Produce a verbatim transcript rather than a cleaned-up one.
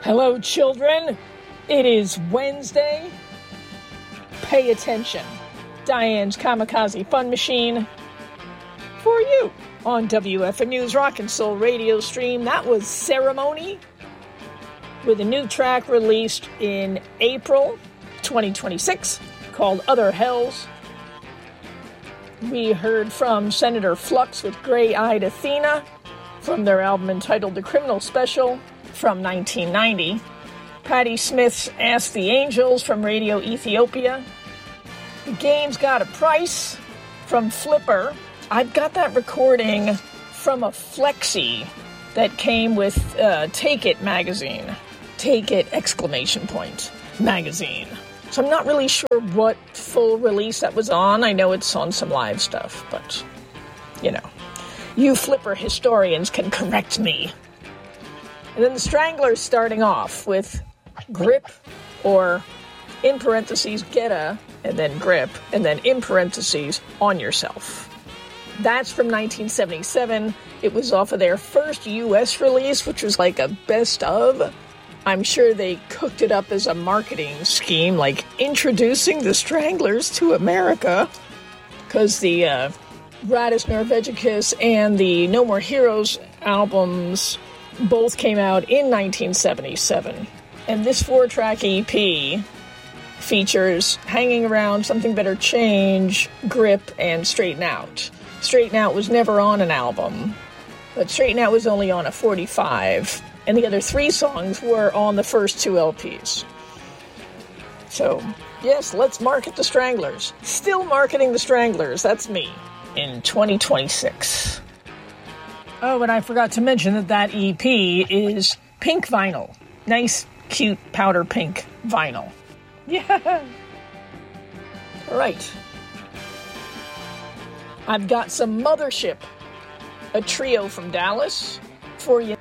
Hello, children. It is Wednesday. Pay attention. Diane's Kamikaze Fun Machine for you on W F M News Rock and Soul radio stream. That was Ceremony with a new track released in April twenty twenty-six called Other Hells. We heard from Senator Flux with Gray-Eyed Athena from their album entitled The Criminal Special from nineteen ninety. Patti Smith's Ask the Angels from Radio Ethiopia. The Game's Got a Price from Flipper. I've got that recording from a flexi that came with uh, Take It magazine. Take It exclamation point magazine. So I'm not really sure what full release that was on. I know it's on some live stuff, but, you know, you Flipper historians can correct me. And then the Stranglers starting off with Grip, or in parentheses, Get A, and then Grip, and then in parentheses, On Yourself. That's from nineteen seventy-seven. It was off of their first U S release, which was like a best of. I'm sure they cooked it up as a marketing scheme, like introducing the Stranglers to America, because the uh, Radis Norvegicus and the No More Heroes albums both came out in nineteen seventy-seven. And this four-track E P features Hanging Around, Something Better Change, Grip, and Straighten Out. Straighten Out was never on an album, but Straighten Out was only on a forty-five, and the other three songs were on the first two L Ps. So, yes, let's market the Stranglers. Still marketing the Stranglers, that's me, in twenty twenty-six. Oh, and I forgot to mention that that E P is pink vinyl. Nice, cute, powder pink vinyl. Yeah! All right. I've got some Mothership, a trio from Dallas, for you